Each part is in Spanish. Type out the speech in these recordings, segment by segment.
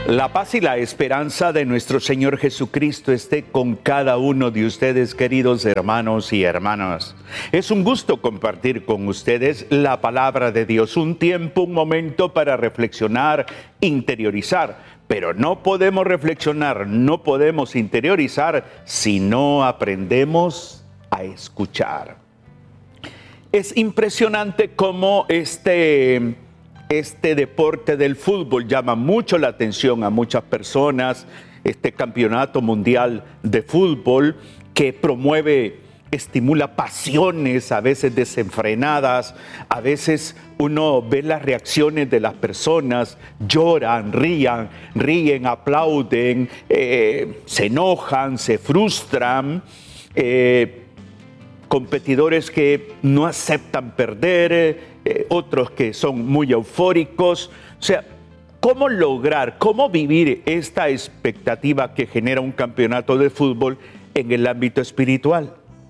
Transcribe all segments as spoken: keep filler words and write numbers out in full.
La paz y la esperanza de nuestro Señor Jesucristo esté con cada uno de ustedes, queridos hermanos y hermanas. Es un gusto compartir con ustedes la palabra de Dios, un tiempo, un momento para reflexionar, interiorizar. Pero no podemos reflexionar, no podemos interiorizar si no aprendemos a escuchar. Es impresionante cómo este... Este deporte del fútbol llama mucho la atención a muchas personas. Este campeonato mundial de fútbol que promueve, estimula pasiones a veces desenfrenadas. A veces uno ve las reacciones de las personas, lloran, rían, ríen, aplauden, eh, se enojan, se frustran. Eh, competidores que no aceptan perder, eh, otros que son muy eufóricos. O sea, ¿cómo lograr, cómo vivir esta expectativa que genera un campeonato de fútbol en el ámbito espiritual?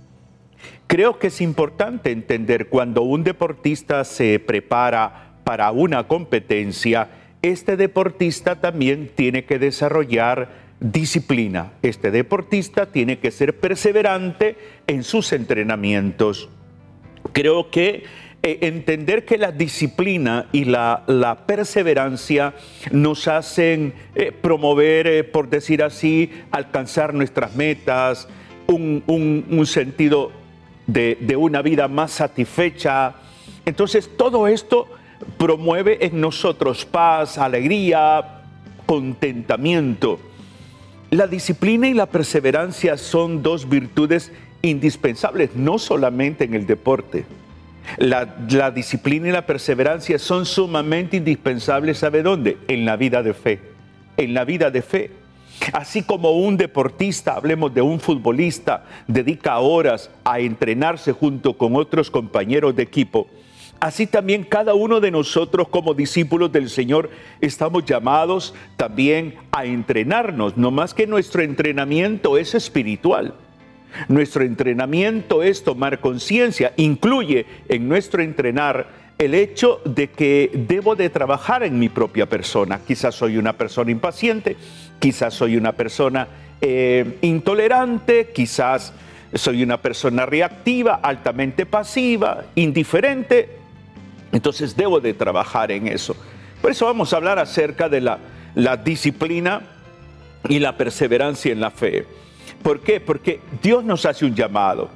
Creo que es importante entender cuando un deportista se prepara para una competencia, este deportista también tiene que desarrollar disciplina. Este deportista tiene que ser perseverante en sus entrenamientos. Creo que eh, entender que la disciplina y la, la perseverancia nos hacen eh, promover, eh, por decir así, alcanzar nuestras metas, un, un, un sentido de, de una vida más satisfecha. Entonces, todo esto promueve en nosotros paz, alegría, contentamiento. La disciplina y la perseverancia son dos virtudes indispensables, no solamente en el deporte. La, la disciplina y la perseverancia son sumamente indispensables, ¿sabe dónde? En la vida de fe. En la vida de fe. Así como un deportista, hablemos de un futbolista, dedica horas a entrenarse junto con otros compañeros de equipo, así también cada uno de nosotros como discípulos del Señor estamos llamados también a entrenarnos, no más que nuestro entrenamiento es espiritual. Nuestro entrenamiento es tomar conciencia, incluye en nuestro entrenar el hecho de que debo de trabajar en mi propia persona. Quizás soy una persona impaciente, quizás soy una persona eh, intolerante, quizás soy una persona reactiva, altamente pasiva, indiferente. Entonces debo de trabajar en eso. Por eso vamos a hablar acerca de la, la disciplina y la perseverancia en la fe. ¿Por qué? Porque Dios nos hace un llamado.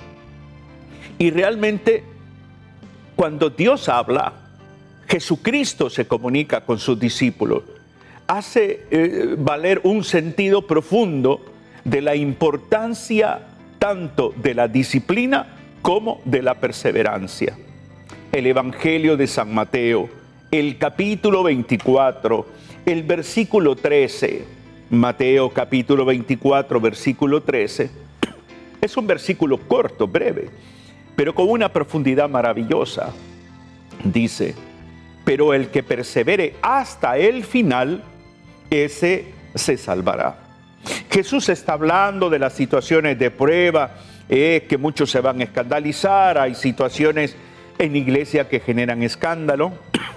Y realmente cuando Dios habla, Jesucristo se comunica con sus discípulos. Hace eh, valer un sentido profundo de la importancia tanto de la disciplina como de la perseverancia. El Evangelio de San Mateo, el capítulo veinticuatro, el versículo trece, Mateo capítulo veinticuatro, versículo trece, es un versículo corto, breve, pero con una profundidad maravillosa. Dice, pero el que persevere hasta el final, ese se salvará. Jesús está hablando de las situaciones de prueba, eh, que muchos se van a escandalizar, hay situaciones en iglesia que generan escándalo,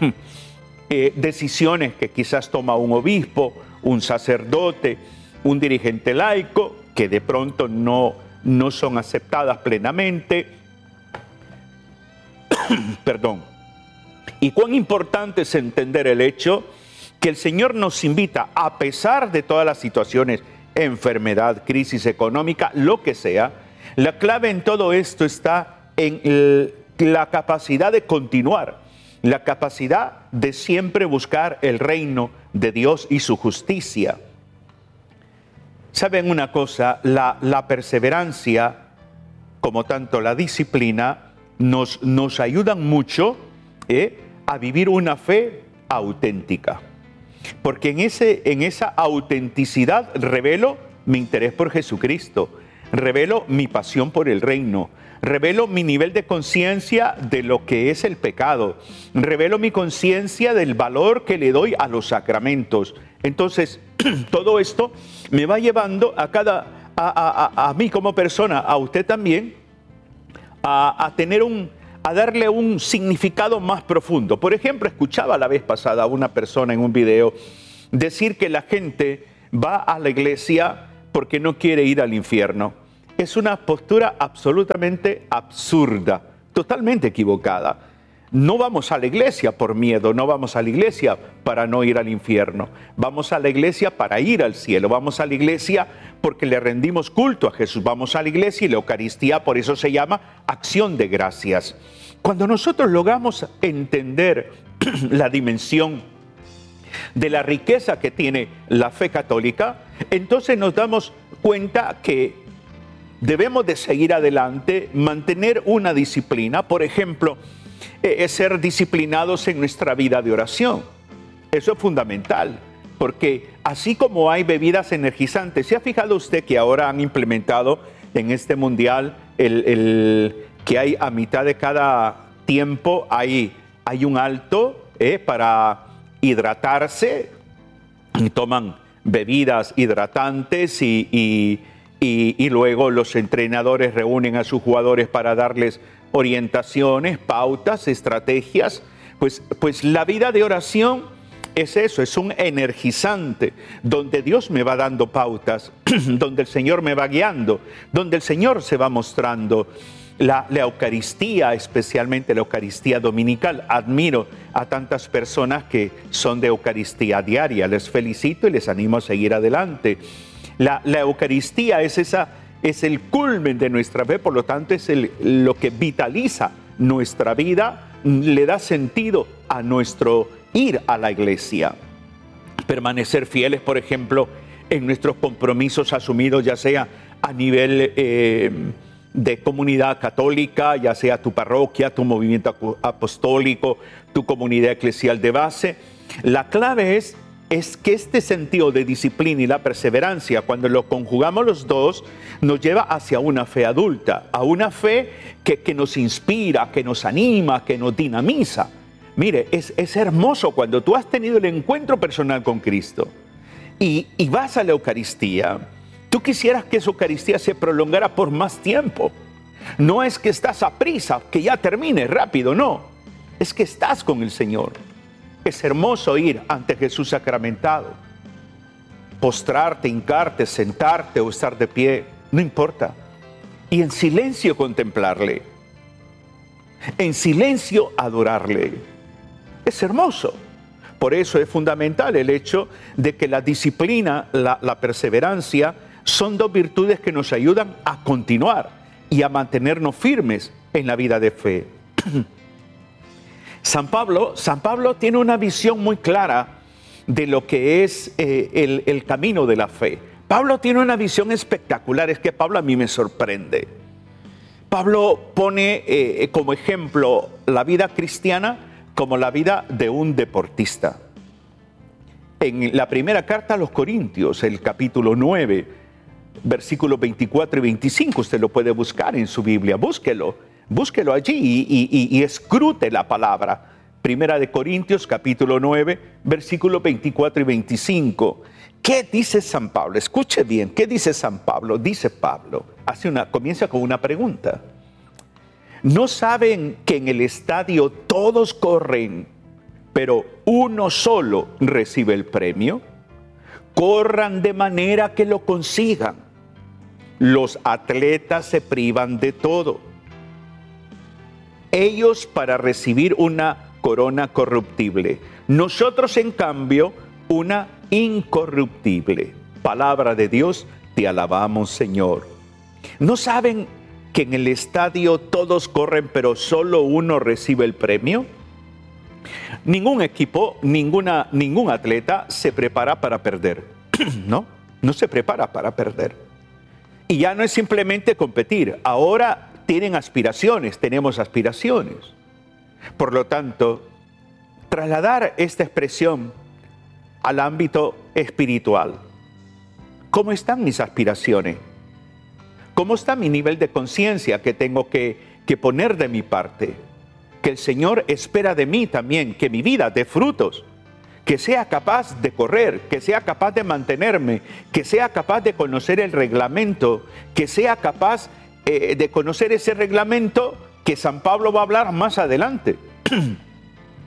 eh, decisiones que quizás toma un obispo, un sacerdote, un dirigente laico, que de pronto no, no son aceptadas plenamente. Perdón. Y cuán importante es entender el hecho que el Señor nos invita, a pesar de todas las situaciones, enfermedad, crisis económica, lo que sea, la clave en todo esto está en el la capacidad de continuar, la capacidad de siempre buscar el reino de Dios y su justicia. ¿Saben una cosa? La, la perseverancia, como tanto la disciplina, nos, nos ayudan mucho eh, a vivir una fe auténtica. Porque en, ese, en esa autenticidad revelo mi interés por Jesucristo, revelo mi pasión por el reino, revelo mi nivel de conciencia de lo que es el pecado, revelo mi conciencia del valor que le doy a los sacramentos. Entonces, todo esto me va llevando a cada, a, a, a mí como persona, a usted también, a, a tener un, a darle un significado más profundo. Por ejemplo, escuchaba la vez pasada a una persona en un video decir que la gente va a la iglesia porque no quiere ir al infierno. Es una postura absolutamente absurda, totalmente equivocada. No vamos a la iglesia por miedo, no vamos a la iglesia para no ir al infierno. Vamos a la iglesia para ir al cielo. Vamos a la iglesia porque le rendimos culto a Jesús. Vamos a la iglesia y la Eucaristía, por eso se llama acción de gracias. Cuando nosotros logramos entender la dimensión de la riqueza que tiene la fe católica, entonces nos damos cuenta que debemos de seguir adelante, mantener una disciplina. Por ejemplo, es ser disciplinados en nuestra vida de oración. Eso es fundamental, porque así como hay bebidas energizantes, ¿se ha fijado usted que ahora han implementado en este mundial el, el que hay a mitad de cada tiempo hay, hay un alto eh, para hidratarse? Y toman bebidas hidratantes y, y, y, y luego los entrenadores reúnen a sus jugadores para darles orientaciones, pautas, estrategias. Pues, pues la vida de oración es eso, es un energizante, donde Dios me va dando pautas, donde el Señor me va guiando, donde el Señor se va mostrando. La, la Eucaristía, especialmente la Eucaristía dominical. Admiro a tantas personas que son de Eucaristía diaria. Les felicito y les animo a seguir adelante. La, la Eucaristía es esa... es el culmen de nuestra fe, por lo tanto es el, lo que vitaliza nuestra vida, le da sentido a nuestro ir a la iglesia. Permanecer fieles, por ejemplo, en nuestros compromisos asumidos, ya sea a nivel eh, de comunidad católica, ya sea tu parroquia, tu movimiento apostólico, tu comunidad eclesial de base. La clave es es que este sentido de disciplina y la perseverancia, cuando lo conjugamos los dos, nos lleva hacia una fe adulta, a una fe que, que nos inspira, que nos anima, que nos dinamiza. Mire, es, es hermoso cuando tú has tenido el encuentro personal con Cristo y, y vas a la Eucaristía. Tú quisieras que esa Eucaristía se prolongara por más tiempo. No es que estás a prisa, que ya termine rápido, no. Es que estás con el Señor. Es hermoso ir ante Jesús sacramentado, postrarte, hincarte, sentarte o estar de pie, no importa. Y en silencio contemplarle, en silencio adorarle. Es hermoso. Por eso es fundamental el hecho de que la disciplina, la, la perseverancia, son dos virtudes que nos ayudan a continuar y a mantenernos firmes en la vida de fe. San Pablo, San Pablo tiene una visión muy clara de lo que es eh, el, el camino de la fe. Pablo tiene una visión espectacular, es que Pablo a mí me sorprende. Pablo pone eh, como ejemplo la vida cristiana como la vida de un deportista. En la primera carta a los Corintios, el capítulo nueve, versículos veinticuatro y veinticinco, usted lo puede buscar en su Biblia, búsquelo. Búsquelo allí y, y, y escrute la palabra. Primera de Corintios, capítulo nueve, versículos veinticuatro y veinticinco. ¿Qué dice San Pablo? Escuche bien, ¿qué dice San Pablo? Dice Pablo, hace una, comienza con una pregunta. ¿No saben que en el estadio todos corren, pero uno solo recibe el premio? Corran de manera que lo consigan. Los atletas se privan de todo. Ellos para recibir una corona corruptible. Nosotros, en cambio, una incorruptible. Palabra de Dios, te alabamos, Señor. ¿No saben que en el estadio todos corren, pero solo uno recibe el premio? Ningún equipo, ninguna, ningún atleta se prepara para perder. No, no se prepara para perder. Y ya no es simplemente competir. Ahora tienen aspiraciones, tenemos aspiraciones. Por lo tanto, trasladar esta expresión al ámbito espiritual. ¿Cómo están mis aspiraciones? ¿Cómo está mi nivel de conciencia que tengo que, que poner de mi parte? Que el Señor espera de mí también, que mi vida dé frutos, que sea capaz de correr, que sea capaz de mantenerme, que sea capaz de conocer el reglamento, que sea capaz eh, de conocer ese reglamento que San Pablo va a hablar más adelante.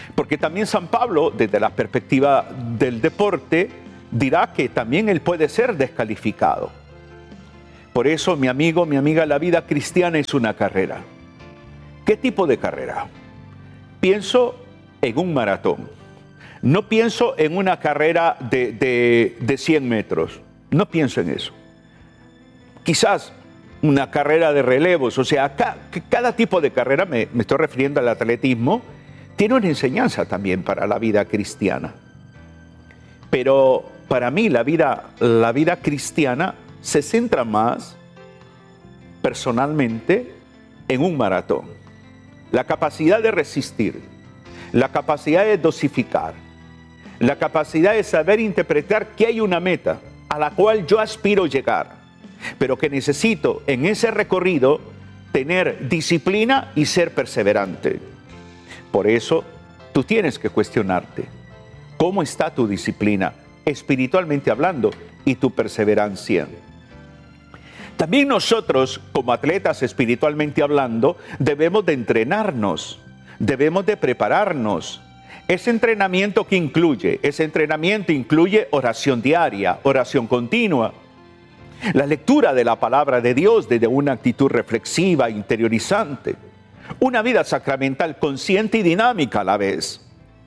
Porque también San Pablo, desde la perspectiva del deporte, dirá que también él puede ser descalificado. Por eso, mi amigo, mi amiga, la vida cristiana es una carrera. ¿Qué tipo de carrera? Pienso en un maratón. No pienso en una carrera de, de, de cien metros. No pienso en eso. Quizás una carrera de relevos. O sea, cada, cada tipo de carrera, me, me estoy refiriendo al atletismo, tiene una enseñanza también para la vida cristiana. Pero para mí la vida, la vida cristiana se centra más personalmente en un maratón. La capacidad de resistir, la capacidad de dosificar, la capacidad de saber interpretar que hay una meta a la cual yo aspiro llegar, pero que necesito en ese recorrido tener disciplina y ser perseverante. Por eso tú tienes que cuestionarte, ¿cómo está tu disciplina, espiritualmente hablando, y tu perseverancia? También nosotros, como atletas espiritualmente hablando, debemos de entrenarnos, debemos de prepararnos. Ese entrenamiento que incluye, ese entrenamiento incluye oración diaria, oración continua, la lectura de la palabra de Dios desde una actitud reflexiva, interiorizante, una vida sacramental consciente y dinámica a la vez.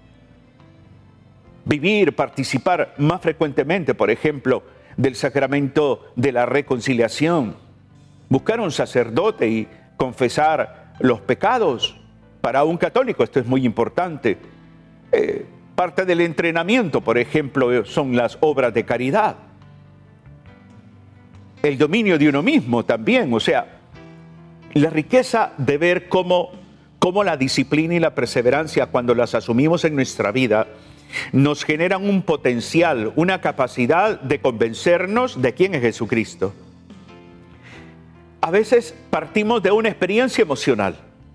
Vivir, participar más frecuentemente, por ejemplo, del sacramento de la reconciliación. Buscar un sacerdote y confesar los pecados. Para un católico esto es muy importante. Eh, parte del entrenamiento, por ejemplo, son las obras de caridad. El dominio de uno mismo también, o sea, la riqueza de ver cómo, cómo la disciplina y la perseverancia, cuando las asumimos en nuestra vida, nos generan un potencial, una capacidad de convencernos de quién es Jesucristo. A veces partimos de una experiencia emocional.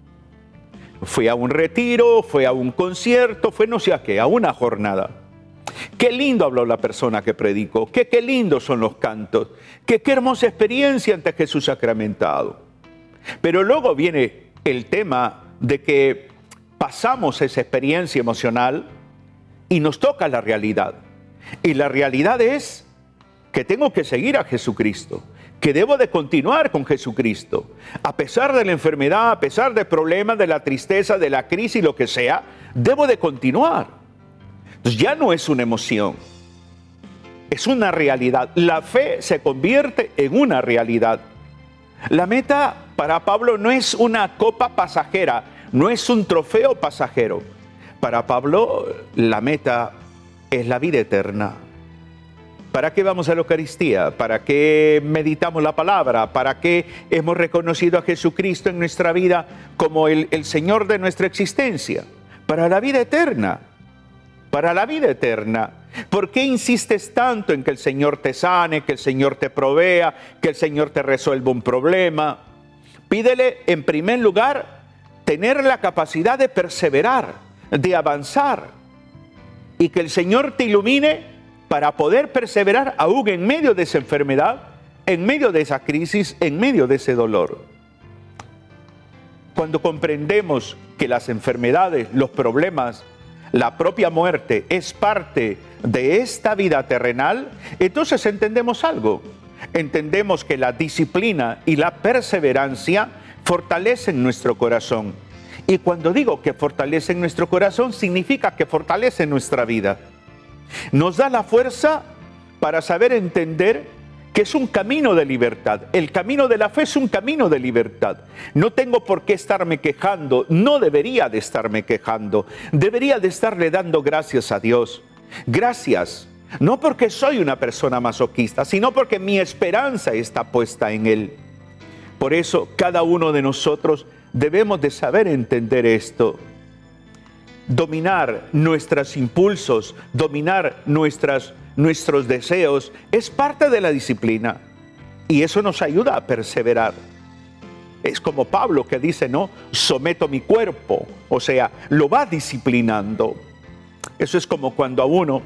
Fui a un retiro, fue a un concierto, fue no sé a qué, a una jornada. Qué lindo habló la persona que predicó, qué, qué lindos son los cantos, qué, qué hermosa experiencia ante Jesús sacramentado. Pero luego viene el tema de que pasamos esa experiencia emocional y nos toca la realidad. Y la realidad es que tengo que seguir a Jesucristo, que debo de continuar con Jesucristo. A pesar de la enfermedad, a pesar del problema, de la tristeza, de la crisis, lo que sea, debo de continuar. Entonces ya no es una emoción, es una realidad. La fe se convierte en una realidad. La meta para Pablo no es una copa pasajera, no es un trofeo pasajero. Para Pablo, la meta es la vida eterna. ¿Para qué vamos a la Eucaristía? ¿Para qué meditamos la palabra? ¿Para qué hemos reconocido a Jesucristo en nuestra vida como el, el Señor de nuestra existencia? Para la vida eterna. Para la vida eterna. ¿Por qué insistes tanto en que el Señor te sane, que el Señor te provea, que el Señor te resuelva un problema? Pídele, en primer lugar, tener la capacidad de perseverar, de avanzar, y que el Señor te ilumine para poder perseverar aún en medio de esa enfermedad, en medio de esa crisis, en medio de ese dolor. Cuando comprendemos que las enfermedades, los problemas, la propia muerte es parte de esta vida terrenal, entonces entendemos algo. Entendemos que la disciplina y la perseverancia fortalecen nuestro corazón. Y cuando digo que fortalecen nuestro corazón, significa que fortalecen nuestra vida. Nos da la fuerza para saber entender que es un camino de libertad. El camino de la fe es un camino de libertad. No tengo por qué estarme quejando, no debería de estarme quejando. Debería de estarle dando gracias a Dios. Gracias, no porque soy una persona masoquista, sino porque mi esperanza está puesta en Él. Por eso, cada uno de nosotros debemos de saber entender esto. Dominar nuestros impulsos, dominar nuestras, nuestros deseos, es parte de la disciplina. Y eso nos ayuda a perseverar. Es como Pablo que dice, no, someto mi cuerpo. O sea, lo va disciplinando. Eso es como cuando a uno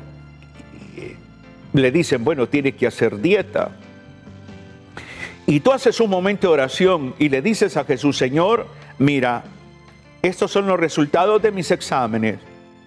le dicen, bueno, tiene que hacer dieta. Y tú haces un momento de oración y le dices a Jesús, Señor, mira, estos son los resultados de mis exámenes.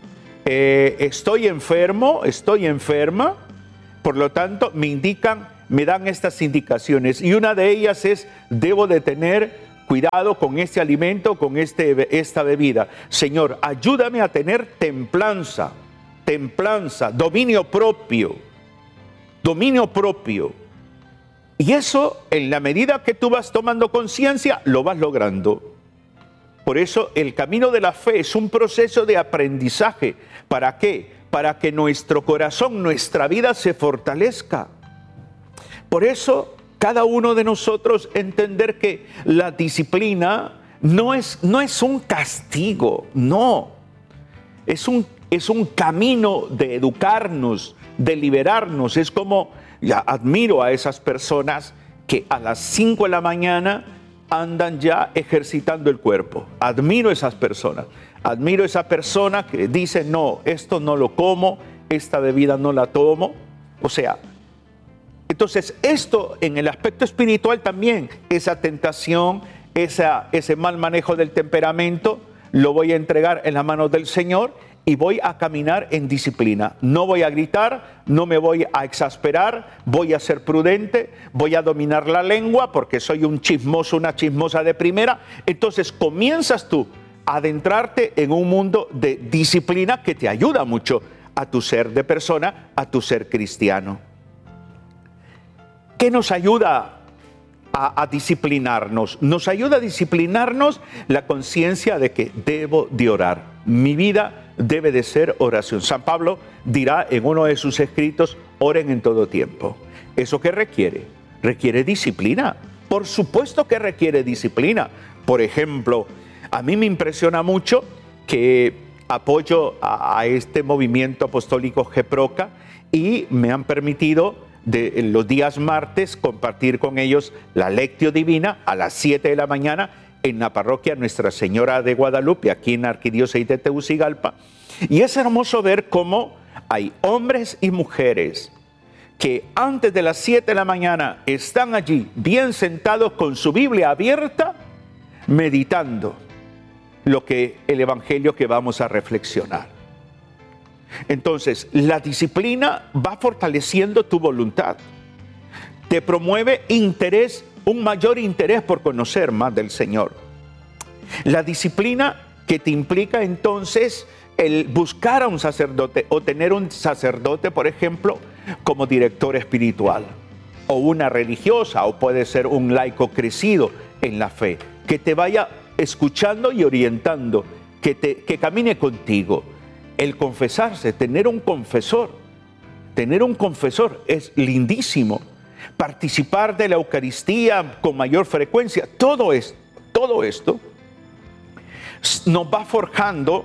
eh, estoy enfermo, estoy enferma, por lo tanto me indican, me dan estas indicaciones, y una de ellas es, debo de tener cuidado con este alimento, con este, esta bebida. Señor, ayúdame a tener templanza, templanza, dominio propio, dominio propio. Y eso, en la medida que tú vas tomando conciencia, lo vas logrando. Por eso el camino de la fe es un proceso de aprendizaje. ¿Para qué? Para que nuestro corazón, nuestra vida se fortalezca. Por eso, cada uno de nosotros entender que la disciplina no es, no es un castigo, no. Es un, es un camino de educarnos, de liberarnos. Es como, ya admiro a esas personas que a las cinco de la mañana andan ya ejercitando el cuerpo. Admiro a esas personas. Admiro a esa persona que dice, no, esto no lo como, esta bebida no la tomo. O sea, entonces esto en el aspecto espiritual también, esa tentación, esa, ese mal manejo del temperamento, lo voy a entregar en las manos del Señor y voy a caminar en disciplina. No voy a gritar, no me voy a exasperar, voy a ser prudente, voy a dominar la lengua porque soy un chismoso, una chismosa de primera. Entonces comienzas tú a adentrarte en un mundo de disciplina que te ayuda mucho a tu ser de persona, a tu ser cristiano. ¿Qué nos ayuda a, a disciplinarnos? Nos ayuda a disciplinarnos la conciencia de que debo de orar. Mi vida debe de ser oración. San Pablo dirá en uno de sus escritos, oren en todo tiempo. ¿Eso qué requiere? Requiere disciplina. Por supuesto que requiere disciplina. Por ejemplo, a mí me impresiona mucho que apoyo a, a este movimiento apostólico GEPROCA y me han permitido de en los días martes compartir con ellos la Lectio Divina a las siete de la mañana en la parroquia Nuestra Señora de Guadalupe, aquí en la Arquidiócesis de Tegucigalpa. Y es hermoso ver cómo hay hombres y mujeres que antes de las siete de la mañana están allí bien sentados con su Biblia abierta, meditando lo que el Evangelio que vamos a reflexionar. Entonces, la disciplina va fortaleciendo tu voluntad. Te promueve interés, un mayor interés por conocer más del Señor. La disciplina que te implica entonces el buscar a un sacerdote o tener un sacerdote, por ejemplo, como director espiritual, o una religiosa, o puede ser un laico crecido en la fe, que te vaya escuchando y orientando, que, te, que camine contigo. El confesarse, tener un confesor, tener un confesor es lindísimo. Participar de la Eucaristía con mayor frecuencia, todo esto, todo esto nos va forjando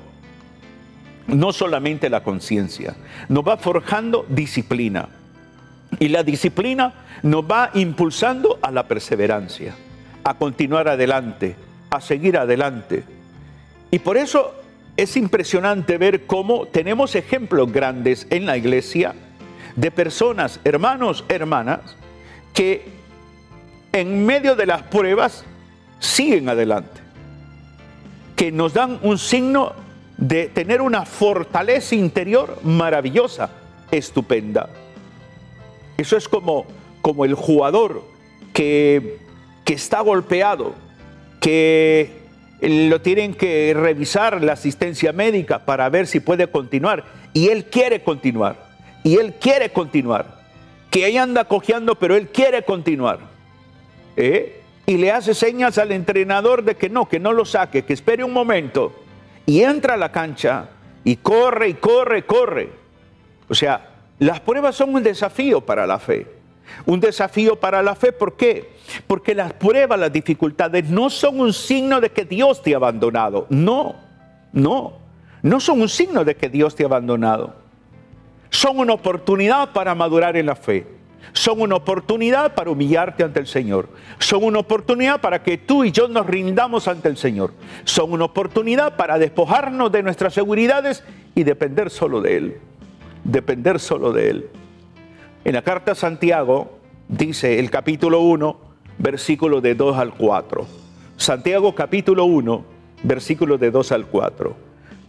no solamente la conciencia, nos va forjando disciplina. Y la disciplina nos va impulsando a la perseverancia, a continuar adelante, a seguir adelante. Y por eso es impresionante ver cómo tenemos ejemplos grandes en la iglesia de personas, hermanos, hermanas, que en medio de las pruebas siguen adelante, que nos dan un signo de tener una fortaleza interior maravillosa, estupenda. Eso es como, como el jugador que, que está golpeado, que lo tienen que revisar la asistencia médica para ver si puede continuar. Y él quiere continuar. Y él quiere continuar. Que ahí anda cojeando, pero él quiere continuar. ¿Eh? Y le hace señas al entrenador de que no, que no lo saque, que espere un momento. Y entra a la cancha y corre y corre, corre. O sea, las pruebas son un desafío para la fe. Un desafío para la fe, ¿por qué? Porque las pruebas, las dificultades no son un signo de que Dios te ha abandonado. No, no, no son un signo de que Dios te ha abandonado. Son una oportunidad para madurar en la fe. Son una oportunidad para humillarte ante el Señor. Son una oportunidad para que tú y yo nos rindamos ante el Señor. Son una oportunidad para despojarnos de nuestras seguridades y depender solo de Él. Depender solo de Él. En la carta a Santiago dice el capítulo uno, versículos de dos al cuatro. Santiago capítulo uno, versículos de dos al cuatro.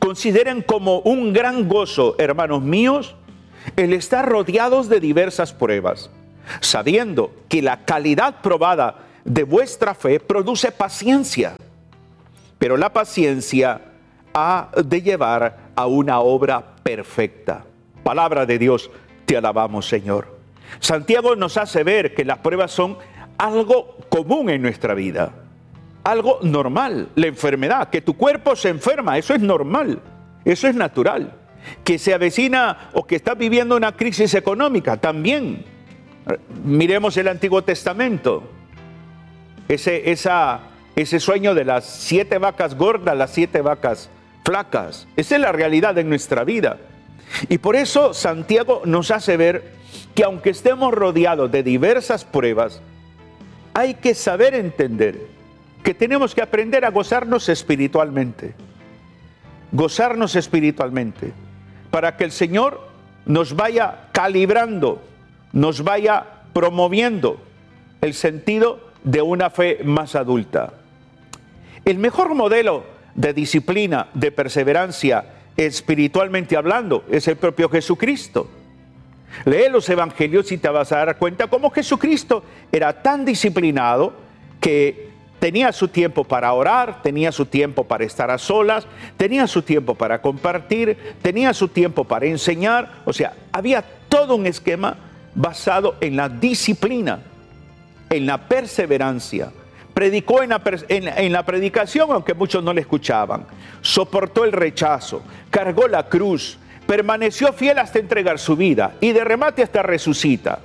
Consideren como un gran gozo, hermanos míos, el estar rodeados de diversas pruebas, sabiendo que la calidad probada de vuestra fe produce paciencia, pero la paciencia ha de llevar a una obra perfecta. Palabra de Dios, te alabamos, Señor. Santiago nos hace ver que las pruebas son algo común en nuestra vida, algo normal. La enfermedad, que tu cuerpo se enferma, eso es normal, eso es natural. Que se avecina o que está viviendo una crisis económica, también. Miremos el Antiguo Testamento, ese, esa, ese sueño de las siete vacas gordas, las siete vacas flacas. Esa es la realidad de nuestra vida. Y por eso Santiago nos hace ver que aunque estemos rodeados de diversas pruebas, hay que saber entender que tenemos que aprender a gozarnos espiritualmente. Gozarnos espiritualmente, para que el Señor nos vaya calibrando, nos vaya promoviendo el sentido de una fe más adulta. El mejor modelo de disciplina, de perseverancia, espiritualmente hablando, es el propio Jesucristo. Lee los evangelios y te vas a dar cuenta cómo Jesucristo era tan disciplinado que tenía su tiempo para orar, tenía su tiempo para estar a solas, tenía su tiempo para compartir, tenía su tiempo para enseñar. O sea, había todo un esquema basado en la disciplina, en la perseverancia. Predicó en la, en, en la predicación, aunque muchos no le escuchaban. Soportó el rechazo, cargó la cruz, permaneció fiel hasta entregar su vida y de remate hasta resucita.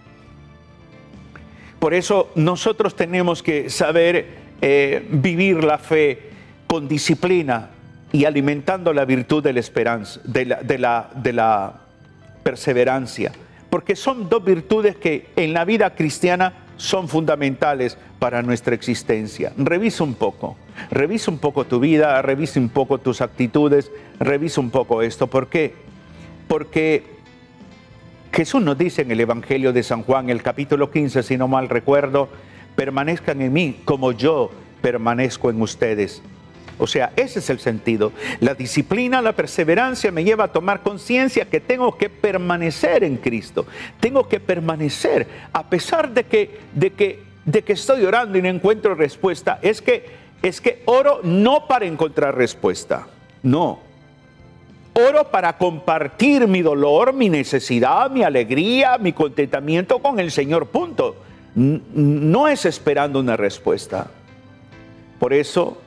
Por eso nosotros tenemos que saber eh, vivir la fe con disciplina y alimentando la virtud de la esperanza, de la, de la, de la perseverancia. Porque son dos virtudes que en la vida cristiana son fundamentales para nuestra existencia. Revisa un poco, revisa un poco tu vida, revisa un poco tus actitudes, revisa un poco esto. ¿Por qué? Porque Jesús nos dice en el Evangelio de San Juan, el capítulo quince, si no mal recuerdo, permanezcan en mí como yo permanezco en ustedes. O sea, ese es el sentido. La disciplina, la perseverancia me lleva a tomar conciencia que tengo que permanecer en Cristo. Tengo que permanecer a pesar de que, de que, de que estoy orando y no encuentro respuesta. Es que, es que oro no para encontrar respuesta, no. Oro para compartir mi dolor, mi necesidad, mi alegría, mi contentamiento con el Señor, punto. No es esperando una respuesta. Por eso,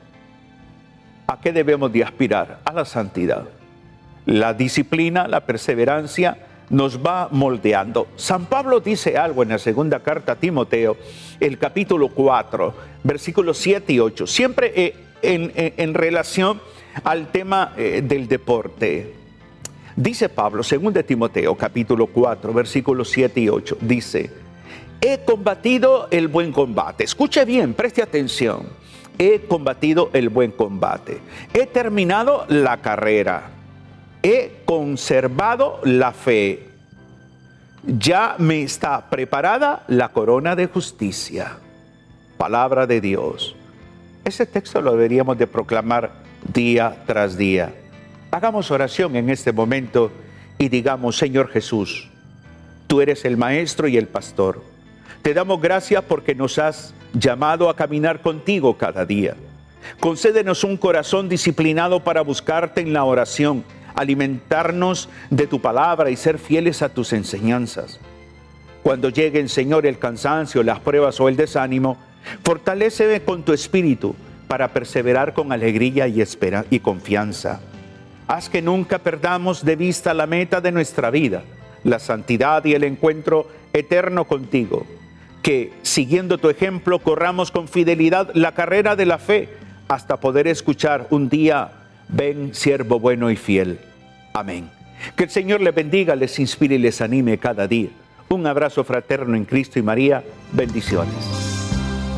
¿a qué debemos de aspirar? A la santidad. La disciplina, la perseverancia nos va moldeando. San Pablo dice algo en la segunda carta a Timoteo, el capítulo cuatro, versículos siete y ocho, siempre eh, en, en, en relación al tema eh, del deporte. Dice Pablo, segunda Timoteo, capítulo cuatro, versículos siete y ocho, dice: he combatido el buen combate. Escuche bien, preste atención. He combatido el buen combate. He terminado la carrera. He conservado la fe. Ya me está preparada la corona de justicia. Palabra de Dios. Ese texto lo deberíamos de proclamar día tras día. Hagamos oración en este momento y digamos: Señor Jesús, tú eres el maestro y el pastor. Te damos gracias porque nos has llamado a caminar contigo cada día. Concédenos un corazón disciplinado para buscarte en la oración, alimentarnos de tu palabra y ser fieles a tus enseñanzas. Cuando lleguen, Señor, el cansancio, las pruebas o el desánimo, fortaléceme con tu espíritu para perseverar con alegría y espera y confianza. Haz que nunca perdamos de vista la meta de nuestra vida, la santidad y el encuentro eterno contigo. Que, siguiendo tu ejemplo, corramos con fidelidad la carrera de la fe hasta poder escuchar un día: ven, siervo bueno y fiel. Amén. Que el Señor les bendiga, les inspire y les anime cada día. Un abrazo fraterno en Cristo y María. Bendiciones.